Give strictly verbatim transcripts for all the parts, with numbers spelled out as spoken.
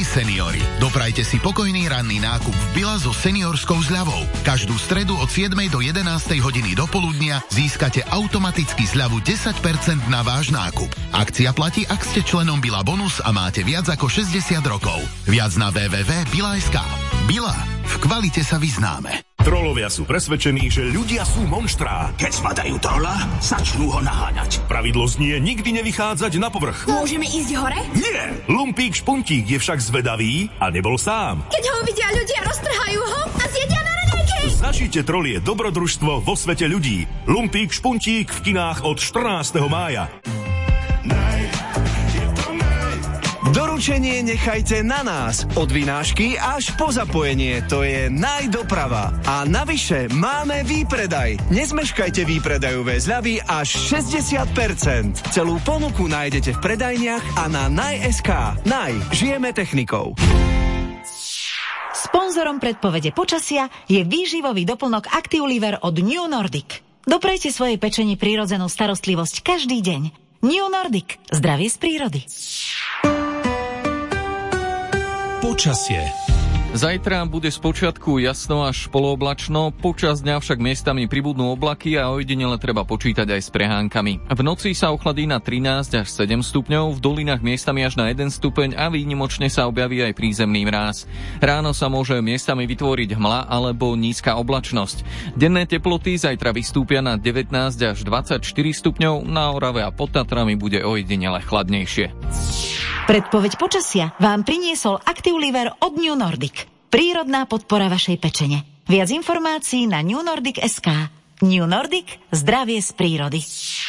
seniori. Doprajte si pokojný ranný nákup v Bila so seniorskou zľavou. Každú stredu od siedmej do jedenástej hodiny do poludnia získate automaticky zľavu desať percent na váš nákup. Akcia platí, ak ste členom Bila Bonus a máte viac ako šesťdesiat rokov. Viac na w w w bodka bila bodka es ká. Bila. V kvalite sa vyznáme. Trolovia sú presvedčení, že ľudia sú monštrá. Keď zbadajú trola, začnú ho naháňať. Pravidlo znie nikdy nevychádzať na povrch. Môžeme ísť hore? Nie! Lumpík Špuntík je však zvedavý a nebol sám. Keď ho uvidia ľudia, roztrhajú ho a zjedia na raňajky! Zažite Trolie dobrodružstvo vo svete ľudí. Lumpík Špuntík v kinách od štrnásteho mája. Doručenie nechajte na nás. Od vynášky až po zapojenie. To je Najdoprava. A navyše máme výpredaj. Nezmeškajte výpredajové zľavy až šesťdesiat percent. Celú ponuku nájdete v predajniach a na Naj bodka es ká. Naj. Žijeme technikou. Sponzorom predpovede počasia je výživový doplnok Actiuliver od New Nordic. Doprejte svojej pečeni prírodzenú starostlivosť každý deň. New Nordic. Zdravie z prírody. Počasie. Zajtra bude spočiatku jasno až polooblačno, počas dňa však miestami pribudnú oblaky a ojedinele treba počítať aj s prehánkami. V noci sa ochladí na trinásť až sedem stupňov, v dolinách miestami až na jeden stupeň a výnimočne sa objaví aj prízemný mráz. Ráno sa môže miestami vytvoriť hmla alebo nízka oblačnosť. Denné teploty zajtra vystúpia na devätnásť až dvadsaťštyri stupňov, na Orave a pod Tatrami bude ojedinele chladnejšie. Predpoveď počasia vám priniesol Actiuliver od New Nordic. Prírodná podpora vašej pečene. Viac informácií na new nordic bodka es ká. New Nordic. Zdravie z prírody.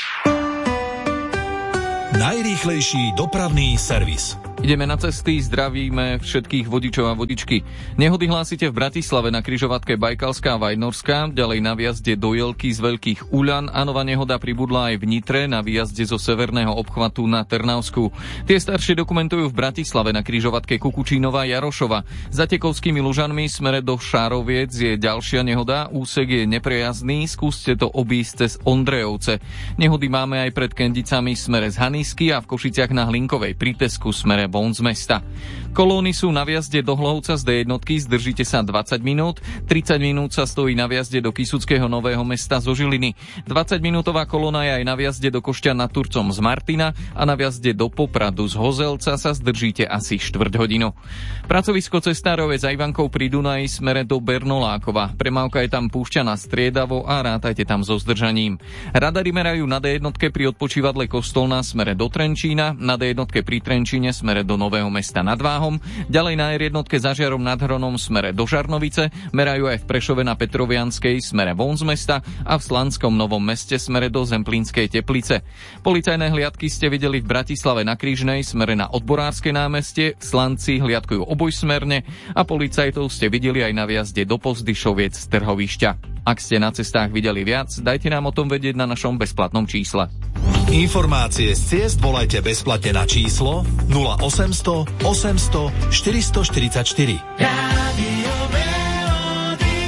Najrýchlejší dopravný servis. Ideme na cesty, zdravíme všetkých vodičov a vodičky. Nehody hlásite v Bratislave na križovatke Bajkalská a Vajnorská, ďalej na výjazde do Jelky z Veľkých Uľan a nová nehoda pribudla aj v Nitre na výjazde zo severného obchvatu na Trnavsku. Tie staršie dokumentujú v Bratislave na križovatke Kukučínova Jarošova. Za Tekovskými Lužanmi smere do Šároviec je ďalšia nehoda, úsek je neprejazdný, skúste to obísť cez Ondrejovce. Nehody máme aj pred Kendicami smere z Hanisky a v Košiciach na Hlinkovej pri Tesku smere von z mesta. Kolóny sú na viazde do Hlovca z dé jednotky, zdržite sa dvadsať minút, tridsať minút sa stojí na viazde do Kysuckého Nového Mesta zo Žiliny. dvadsaťminútová kolóna je aj na viazde do Košťan nad Turcom z Martina a na viazde do Popradu z Hozelca sa zdržíte asi štvrť hodinu. Pracovisko cestárove za Ivankov pri Dunaji smere do Bernolákova. Premávka je tam púšťaná striedavo a rátajte tam so zdržaním. Radary merajú na dé jednotke pri odpočívadle Kostolná smere do Trenčína, na dé jednotke pri Trenčíne smere do Nového Mesta nad Váhom, ďalej na er jednotke za Žiarom nad Hronom smere do Žarnovice, merajú aj v Prešove na Petrovianskej smere von z mesta a v Slanskom Novom Meste smere do Zemplínskej Teplice. Policajné hliadky ste videli v Bratislave na Krížnej smere na Odborárske námestie, v Slanci hliadkujú obojsmerne a policajtov ste videli aj na viazde do Pozdyšoviec z Trhovišťa. Ak ste na cestách videli viac, dajte nám o tom vedieť na našom bezplatnom čísle. Informácie z ciest volajte bezplatne na číslo nula osemsto osemsto štyristoštyridsaťštyri. Rádio Melody.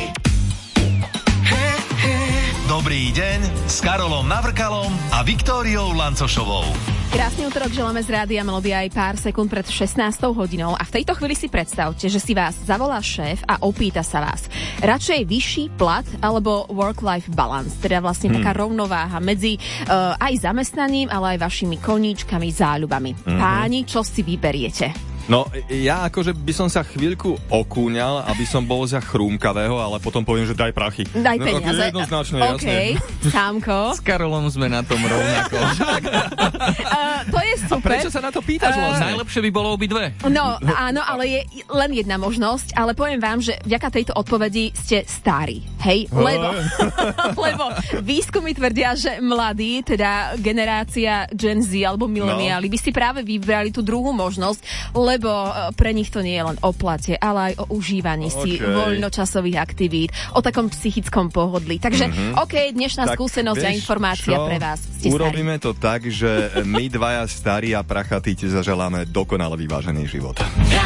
He, he. Dobrý deň s Karolom Navrkalom a Viktóriou Lancošovou. Krásny útorok želáme z Rádia Melody aj pár sekúnd pred šestnástou hodinou a v tejto chvíli si predstavte, že si vás zavolá šéf a opýta sa vás. Radšej vyšší plat alebo work-life balance, teda vlastne hmm. taká rovnováha medzi uh, aj zamestnaním, ale aj vašimi koníčkami, záľubami. Hmm. Páni, čo si vyberiete? No, ja akože by som sa chvíľku okúňal, aby som bol za chrúmkavého, ale potom poviem, že daj prachy. Daj no, peniaze. Jednoznačne, OK, jasne. Sámko. S Karolom sme na tom rovnako. uh, to je super. A prečo sa na to pýtaš uh, vlastne? Najlepšie by bolo obidve. No, áno, ale je len jedna možnosť, ale poviem vám, že vďaka tejto odpovedi ste starí. Hej, lebo, lebo výskumy tvrdia, že mladí, teda generácia Gen Z alebo mileniáli, no. by si práve vybrali tú druhú možnosť, lebo pre nich to nie je len o plate, ale aj o užívaní okay. si voľnočasových aktivít, o takom psychickom pohodlí. Takže, mm-hmm. OK, dnešná tak skúsenosť a informácia čo? Pre vás. Ste Urobíme starí. to tak, že my dvaja starí a prachatí ti zaželáme dokonale vyvážený život.